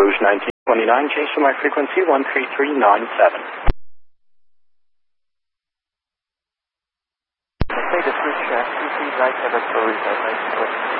Rouge 1929, change to my frequency 13397. Okay, this is 2 Quebec Rouge 1929.